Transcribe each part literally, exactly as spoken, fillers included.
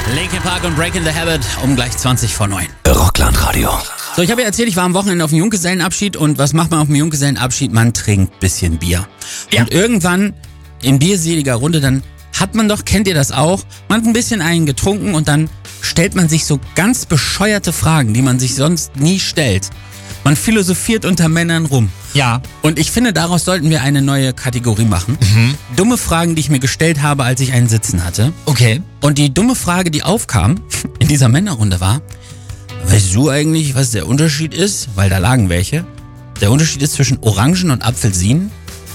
Linkin Park und Breaking the Habit um gleich zwanzig vor neun. Rockland-Radio. So, ich habe ja erzählt, ich war am Wochenende auf dem Junggesellenabschied und was macht man auf dem Junggesellenabschied? Man trinkt ein bisschen Bier. Ja. Und irgendwann in bierseliger Runde, dann hat man doch, kennt ihr das auch, man hat ein bisschen einen getrunken und dann stellt man sich so ganz bescheuerte Fragen, die man sich sonst nie stellt. Man philosophiert unter Männern rum. Ja. Und ich finde, daraus sollten wir eine neue Kategorie machen. Mhm. Dumme Fragen, die ich mir gestellt habe, als ich einen Sitzen hatte. Okay. Und die dumme Frage, die aufkam in dieser Männerrunde war, weißt du eigentlich, was der Unterschied ist? Weil da lagen welche. Der Unterschied ist zwischen Orangen und Apfelsinen.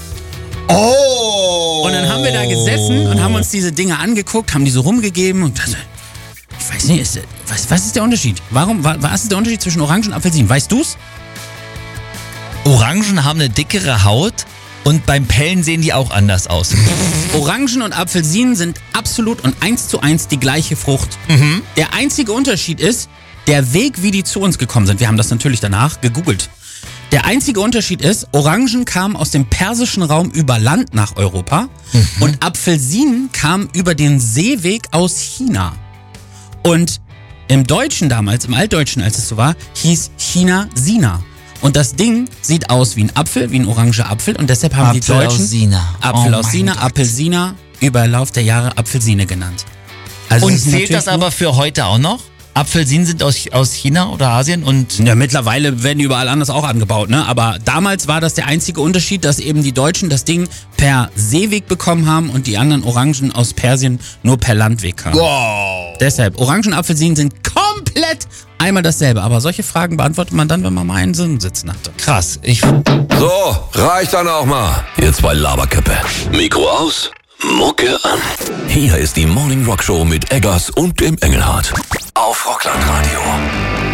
Oh! Und dann haben wir da gesessen und haben uns diese Dinge angeguckt, haben die so rumgegeben und das, ich weiß nicht, ist, was, was ist der Unterschied? Warum, was ist der Unterschied zwischen Orangen und Apfelsinen? Weißt du's? Orangen haben eine dickere Haut und beim Pellen sehen die auch anders aus. Orangen und Apfelsinen sind absolut und eins zu eins die gleiche Frucht. Mhm. Der einzige Unterschied ist der Weg, wie die zu uns gekommen sind. Wir haben das natürlich danach gegoogelt. Der einzige Unterschied ist, Orangen kamen aus dem persischen Raum über Land nach Europa mhm. und Apfelsinen kamen über den Seeweg aus China. Und im Deutschen damals, im Altdeutschen, als es so war, hieß China Sina. Und das Ding sieht aus wie ein Apfel, wie ein oranger Apfel. Und deshalb haben Apfel die Deutschen aus Sina. Apfel Oh aus mein Sina, Gott. Apfelsina, über Lauf der Jahre Apfelsine genannt. Also Und es ist zählt das natürlich aber für heute auch noch? Apfelsinen sind aus, aus China oder Asien und... Ja, mittlerweile werden die überall anders auch angebaut, ne? Aber damals war das der einzige Unterschied, dass eben die Deutschen das Ding per Seeweg bekommen haben und die anderen Orangen aus Persien nur per Landweg kamen. Wow. Deshalb, Orangen und Apfelsinen sind komplett einmal dasselbe. Aber solche Fragen beantwortet man dann, wenn man mal einen Sinn sitzen hatte. Krass. Ich... So, reicht dann auch mal. Ihr zwei Laberköppe. Mikro aus, Mucke an. Hier ist die Morning Rock Show mit Eggers und dem Engelhardt. Auf Rockland Radio.